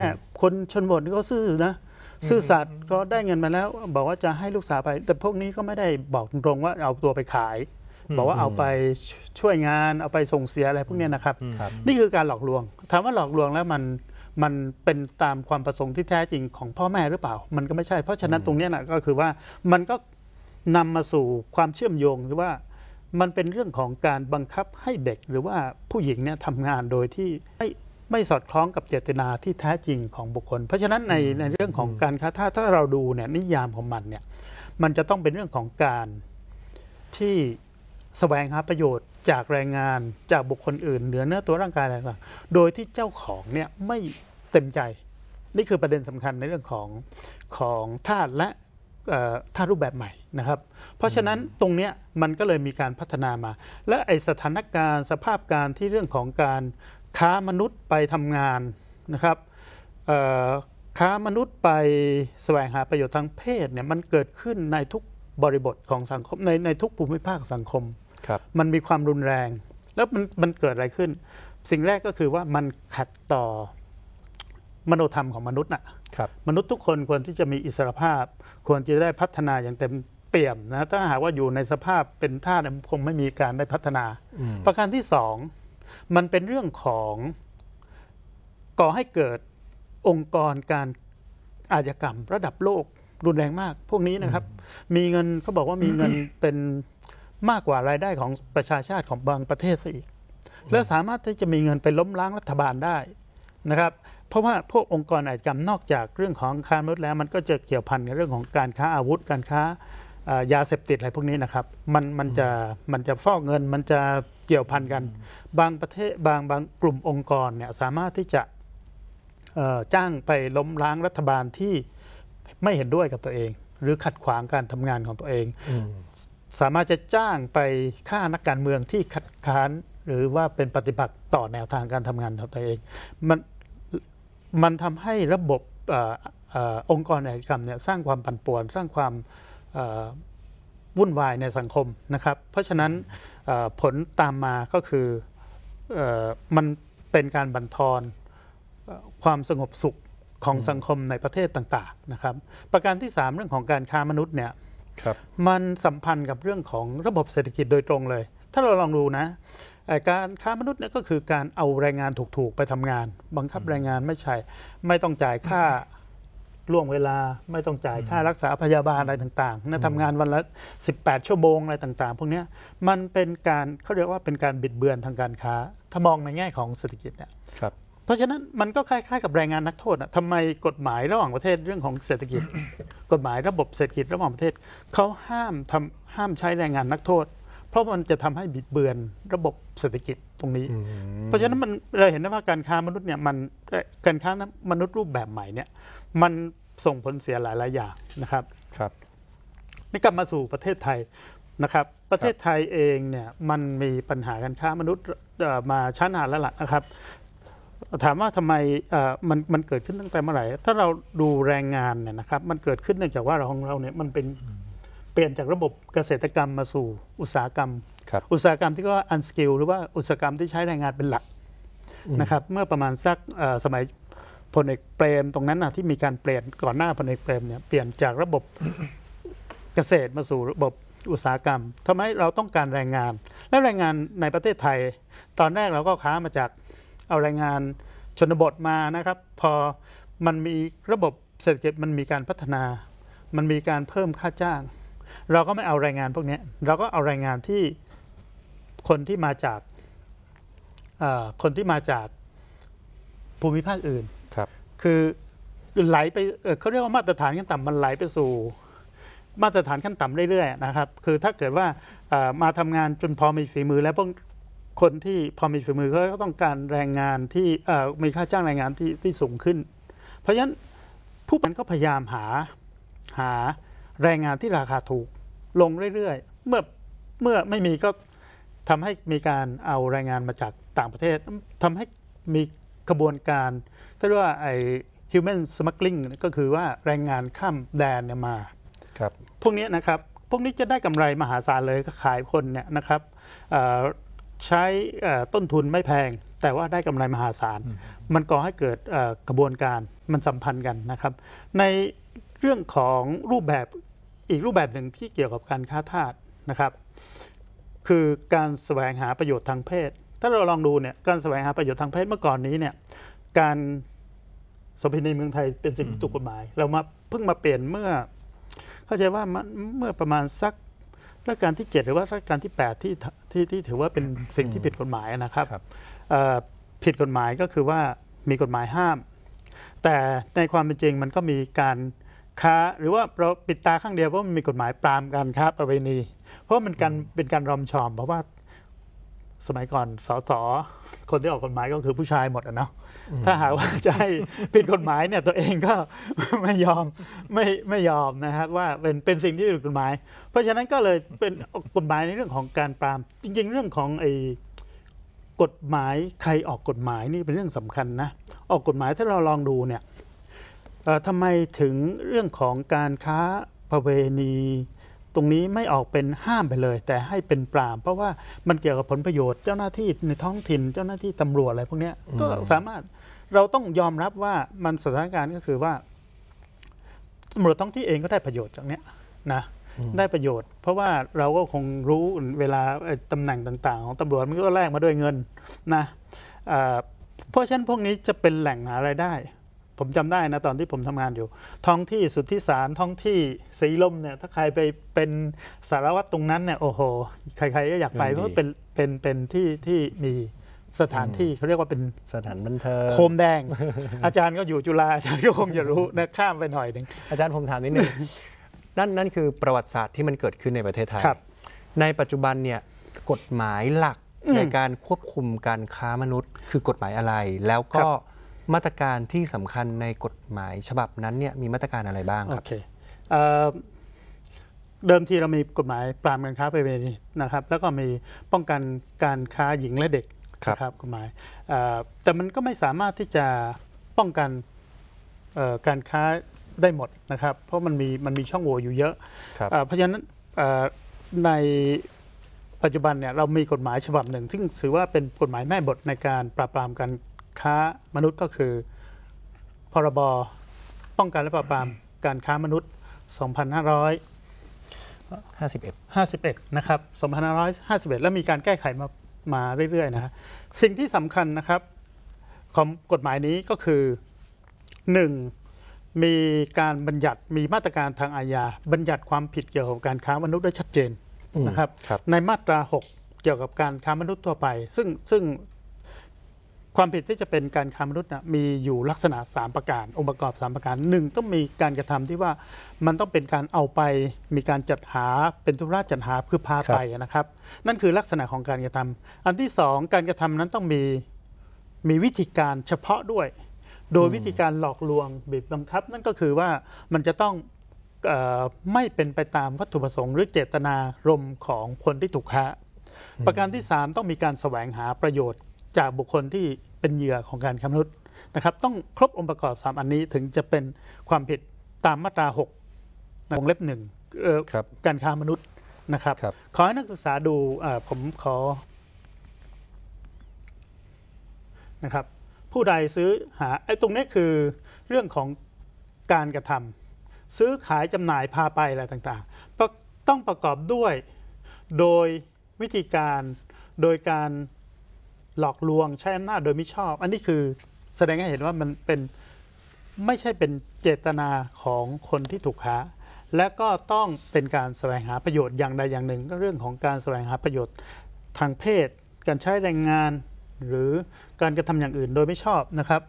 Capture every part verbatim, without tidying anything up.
คนชนบทก็ซื่อนะซื่อสัตย์ก็ได้เงินมาแล้วบอกว่าจะให้ลูกสาวไปแต่พวกนี้ก็ไม่ได้บอกตรงๆว่าเอาตัวไปขายบอกว่าเอาไปช่วยงานเอาไปส่งเสียอะไรพวกนี้นะครับนี่คือการหลอกลวงถามว่าหลอกลวงแล้วมันมันเป็นตามความประสงค์ที่แท้จริงของพ่อแม่หรือเปล่ามันก็ไม่ใช่เพราะฉะนั้นตรงนี้นะก็คือว่ามันก็นำมาสู่ความเชื่อมโยงหรือว่ามันเป็นเรื่องของการบังคับให้เด็กหรือว่าผู้หญิงเนี่ยทำงานโดยที่ไม่ไม่สอดคล้องกับเจตนาที่แท้จริงของบุคคลเพราะฉะนั้นในในเรื่องของการค้าถ้าถ้าเราดูเนี่ยนิยามของมันเนี่ยมันจะต้องเป็นเรื่องของการที่แสวงหาประโยชน์จากแรงงานจากบุคคลอื่นเหนือเนื้อตัวร่างกายอะไรต่างๆโดยที่เจ้าของเนี่ยไม่เต็มใจนี่คือประเด็นสำคัญในเรื่องของของทาสและทาสรูปแบบใหม่นะครับเพราะฉะนั้นตรงนี้มันก็เลยมีการพัฒนามาและไอสถานการณ์สภาพการที่เรื่องของการค้ามนุษย์ไปทำงานนะครับค้ามนุษย์ไปแสวงหาประโยชน์ทางเพศเนี่ยมันเกิดขึ้นในทุกบริบทของสังคมในในทุกภูมิภาคสังคมมันมีความรุนแรงแล้วมันมันเกิดอะไรขึ้นสิ่งแรกก็คือว่ามันขัดต่อมโนธรรมของมนุษย์น่ะมนุษย์ทุกคนควรที่จะมีอิสรภาพควรจะได้พัฒนาอย่างเต็มเปี่ยมนะถ้าหากว่าอยู่ในสภาพเป็นทาสคงไม่มีการได้พัฒนาประการที่สองมันเป็นเรื่องของก่อให้เกิดองค์กรการอาชญากรรมระดับโลกรุนแรงมากพวกนี้นะครับมีเงินเขาบอกว่ามีเงินเป็นมากกว่ารายได้ของประชาชาติของบางประเทศซะอีกและสามารถที่จะมีเงินไปล้มล้างรัฐบาลได้นะครับเพราะว่าพวกองค์กรอาชญากรรมนอกจากเรื่องของค้ามนุษย์แล้วมันก็จะเกี่ยวพันกับเรื่องของการค้าอาวุธการค้ายาเสพติดอะไรพวกนี้นะครับมันมันจะมันจะฟอกเงินมันจะเกี่ยวพันกันบางประเทศบางบางกลุ่มองค์กรเนี่ยสามารถที่จะจ้างไปล้มล้างรัฐบาลที่ไม่เห็นด้วยกับตัวเองหรือขัดขวางการทำงานของตัวเองสามารถจะจ้างไปฆ่านักการเมืองที่คัดค้านหรือว่าเป็นปฏิบัติต่อแนวทางการทำงานของตัวเองมันมันทำให้ระบบอองค์กรอาชญากรรมเนี่ยสร้างความปั่นป่วนสร้างความวุ่นวายในสังคมนะครับเพราะฉะนั้นผลตามมาก็คือมันเป็นการบั่นทอนความสงบสุขของสังคมในประเทศต่างๆนะครับประการที่สามเรื่องของการค้ามนุษย์เนี่ยมันสัมพันธ์กับเรื่องของระบบเศรษฐกิจโดยตรงเลยถ้าเราลองดูนะการค้ามนุษย์เนี่ยก็คือการเอาแรงงานถูกๆไปทำงานบังคับแรงงานไม่ใช่ไม่ต้องจ่ายค่าล่วงเวลาไม่ต้องจ่ายค่ารักษาพยาบาลอะไรต่างๆนะทำงานวันละสิบแปดชั่วโมงอะไรต่างๆพวกนี้มันเป็นการเขาเรียกว่าเป็นการบิดเบือนทางการค้าถ้ามองในแง่ของเศรษฐกิจเนี่ยเพราะฉะนั้นมันก็คล้ายๆกับแรงงานนักโทษทำไมกฎหมายระหว่างประเทศเรื่องของเศรษฐกิจ กฎหมายระบบเศรษฐกิจระหว่างประเทศเขาห้ามทำห้ามใช้แรงงานนักโทษเพราะมันจะทำให้บิดเบือนระบบเศรษฐกิจตรงนี้เพราะฉะนั้นมันเราเห็นได้ว่าการค้ามนุษย์เนี่ยมันการค้ามนุษย์รูปแบบใหม่เนี่ยมันส่งผลเสียหลายๆอย่างนะครับครับนี่กลับมาสู่ประเทศไทยนะครับประเทศไทยเองเนี่ยมันมีปัญหาการค้ามนุษย์มาช้านานแล้วล่ะนะครับถามว่าทำไมมันมันเกิดขึ้นตั้งแต่เมื่อไหร่ถ้าเราดูแรงงานเนี่ยนะครับมันเกิดขึ้นเนื่องจากว่าเราของเราเนี่ยมันเป็นเปลี่ยนจากระบบเกษตรกรรมมาสู่อุตสาหกรรมอุตสาหกรรมที่ก็อันสกิลหรือว่าอุตสาหกรรมที่ใช้แรงงานเป็นหลักนะครับเมื่อประมาณสักสมัยพลเอกเปรมตรงนั้นนะที่มีการเปลี่ยนก่อนหน้าพลเอกเปรมเนี่ยเปลี่ยนจากระบบเกษตรมาสู่ระบบอุตสาหกรรมทำให้เราต้องการแรงงานและแรงงานในประเทศไทยตอนแรกเราก็ค้ามาจากเอาแรงงานชนบทมานะครับพอมันมีระบบเศรษฐกิจมันมีการพัฒนามันมีการเพิ่มค่าจ้างเราก็ไม่เอาแรงงานพวกนี้เราก็เอาแรงงานที่คนที่มาจากคนที่มาจากภูมิภาคอื่นครับคือไหลไปเขาเรียกว่ามาตรฐานขั้นต่ำมันไหลไปสู่มาตรฐานขั้นต่ำเรื่อยๆนะครับคือถ้าเกิดว่ามาทำงานจนพอมีฝีมือแล้วพวกคนที่พอมีฝีมือเขาก็ต้องการแรงงานที่มีค่าจ้างแรงงานที่ที่สูงขึ้นเพราะฉะนั้นผู้ผลิตก็พยายามหาหาแรงงานที่ราคาถูกลงเรื่อยๆเมื่อเมื่อไม่มีก็ทำให้มีการเอาแรงงานมาจากต่างประเทศทำให้มีกระบวนการที่เรียกว่าไอ้ human smuggling ก็คือว่าแรงงานข้ามแดนเนี่ยมาครับพวกนี้นะครับพวกนี้จะได้กำไรมหาศาลเลยก็ขายคนเนี่ยนะครับใช้ต้นทุนไม่แพงแต่ว่าได้กำไรมหาศาลมันก่อให้เกิดกระบวนการมันสัมพันธ์กันนะครับในเรื่องของรูปแบบอีกรูปแบบหนึ่งที่เกี่ยวกับการค้าทาสนะครับคือการแสวงหาประโยชน์ทางเพศถ้าเราลองดูเนี่ยการแสวงหาประโยชน์ทางเพศเมื่อก่อนนี้เนี่ยการโสเภณีเมืองไทยเป็นสิ่งที่ถูกกฎหมายเรามาเพิ่งมาเปลี่ยนเมื่อเข้าใจว่าเมื่อประมาณสักรัชกาลที่เจ็ดหรือว่ารัชกาลที่แปดที่ที่ที่ถือว่าเป็นสิ่งที่ผิดกฎหมายนะครับผิดกฎหมายก็คือว่ามีกฎหมายห้ามแต่ในความเป็นจริงมันก็มีการค้าหรือว่าเราปิดตาข้างเดียวเพราะมันมีกฎหมายปรามการค้าประเวณีเพราะมันการเป็นการรอมชอมเพราะว่าสมัยก่อนสสคนที่ออกกฎหมายก็คือผู้ชายหมดอ่ะเนาะถ้าหากว่าจะให้ผิดกฎหมายเนี่ยตัวเองก็ไม่ยอมไม่ไม่ยอมนะครับว่าเป็นเป็นสิ่งที่ผิดกฎหมายเพราะฉะนั้นก็เลยเป็นกฎหมายในเรื่องของการปรามจริงๆเรื่องของไอ้กฎหมายใครออกกฎหมายนี่เป็นเรื่องสำคัญนะออกกฎหมายถ้าเราลองดูเนี่ยทำไมถึงเรื่องของการค้าประเวณีตรงนี้ไม่ออกเป็นห้ามไปเลยแต่ให้เป็นปรามเพราะว่ามันเกี่ยวกับผลประโยชน์เจ้าหน้าที่ในท้องถิ่นเจ้าหน้าที่ตำรวจอะไรพวกนี้ก็สามารถเราต้องยอมรับว่ามันสถานการณ์ก็คือว่าตำรวจท้องที่เองก็ได้ประโยชน์จากเนี้ยนะได้ประโยชน์เพราะว่าเราก็คงรู้เวลาตำแหน่งต่างๆของตำรวจมันก็แลกมาด้วยเงินนะเพราะฉะนั้นพวกนี้จะเป็นแหล่งหารายได้ผมจำได้นะตอนที่ผมทำงานอยู่ท้องที่สุทธิสารท้องที่ศรีลมเนี่ยถ้าใครไปเป็นสารวัตรตรงนั้นเนี่ยโอ้โหใครๆก็อยากไปเพราะเป็นเป็นเป็นที่ที่มีสถานที่เขาเรียกว่าเป็นสถานบันเทิงโคมแดง อาจารย์ก็อยู่จุฬาอาจารย์ก็คงจะรู้นะข้ามไปหน่อยหนึ่งอาจารย์ผมถามนิดนึง นั่นนั่นคือประวัติศาสตร์ที่มันเกิดขึ้นในประเทศไทยในปัจจุบันเนี่ยกฎหมายหลักในการควบคุมการค้ามนุษย์คือกฎหมายอะไรแล้วก็มาตรการที่สำคัญในกฎหมายฉบับนั้นเนี่ยมีมาตรการอะไรบ้างครับ okay. เดิมทีเรามีกฎหมายปรามการค้าประเวณีนะครับแล้วก็มีป้องกันการค้าหญิงและเด็กนะครับกฎหมายแต่มันก็ไม่สามารถที่จะป้องกันการค้าได้หมดนะครับเพราะมันมีมันมีช่องโหว่อยู่เยอะเพราะฉะนั้นในปัจจุบันเนี่ยเรามีกฎหมายฉบับหนึ่งซึ่งถือว่าเป็นกฎหมายแม่บทในการปราบปรามการค้ามนุษย์ก็คือพรบป้องกันและปราบปรามการค้ามนุษย์ สองพันห้าร้อยห้าสิบเอ็ด นะครับ สองพันห้าร้อยห้าสิบเอ็ด แล้วมีการแก้ไขมามาเรื่อยๆนะฮะสิ่งที่สำคัญนะครับของกฎหมายนี้ก็คือหนึ่งมีการบัญญัติมีมาตรการทางอาญาบัญญัติความผิดเกี่ยวกับการค้ามนุษย์ได้ชัดเจนนะครับในมาตราหกเกี่ยวกับการค้ามนุษย์ทั่วไปซึ่งซึ่งความผิดที่จะเป็นการค้ามนุษย์นะมีอยู่ลักษณะสามประการองค์ประกอบสามประการหนึ่งต้องมีการกระทำที่ว่ามันต้องเป็นการเอาไปมีการจัดหาเป็นธุระจัดหาเพื่อพาไปนะครับนั่นคือลักษณะของการกระทำอันที่สองการกระทำนั้นต้องมีมีวิธีการเฉพาะด้วยโดยวิธีการหลอกลวงบีบบังคับนั่นก็คือว่ามันจะต้องเอ่อไม่เป็นไปตามวัตถุประสงค์หรือเจตนารมณ์ของคนที่ถูกค้าประการที่สามต้องมีการแสวงหาประโยชน์จากบุคคลที่เป็นเหยื่อของการค้ามนุษย์นะครับต้องครบองค์ประกอบสามอันนี้ถึงจะเป็นความผิดตามมาตราหกวงเล็บหนึ่งการค้ามนุษย์นะครับขอให้นักศึกษาดูผมขอนะครับผู้ใดซื้อหาไอ้ตรงนี้คือเรื่องของการกระทำซื้อขายจำหน่ายพาไปอะไรต่างๆต้องประกอบด้วยโดยวิธีการโดยการหลอกลวงใช้อำนาจโดยมิชอบอันนี้คือแสดงให้เห็นว่ามันเป็นไม่ใช่เป็นเจตนาของคนที่ถูกค้าและก็ต้องเป็นการแสวงหาประโยชน์อย่างใดอย่างหนึ่งก็เรื่องของการแสวงหาประโยชน์ทางเพศการใช้แรงงานหรือการกระทำอย่างอื่นโดยไม่ชอบนะครับ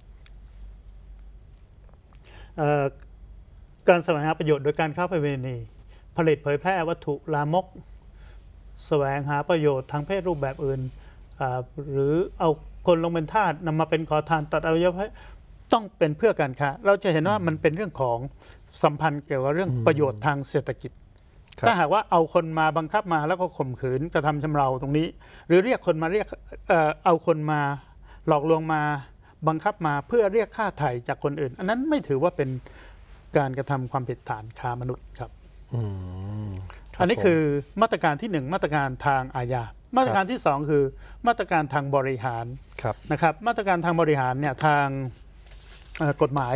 การแสวงหาประโยชน์โดยการค้าประเวณีผลิตเผยแพร่วัตถุลามกแสวงหาประโยชน์ทางเพศรูปแบบอื่นหรือเอาคนลงเป็นทาสนำมาเป็นขอทานตัดอวัยวะต้องเป็นเพื่อการค้าเราจะเห็นว่ามันเป็นเรื่องของสัมพันธ์เกี่ยวกับเรื่องประโยชน์ทางเศรษฐกิจถ้าหากว่าเอาคนมาบังคับมาแล้วก็ข่มขืนกระทำชำเราตรงนี้หรือเรียกคนมาเรียก เอ่อ เอาคนมาหลอกลวงมาบังคับมาเพื่อเรียกค่าไถ่จากคนอื่นอันนั้นไม่ถือว่าเป็นการกระทำความผิดฐานค้ามนุษย์ครับอันนี้คือมาตรการที่หนึ่งมาตรการทางอาญามาตรการที่สองคือมาตรการทางบริหารครับนะครับมาตรการทางบริหารเนี่ยทางเอ่อกฎหมาย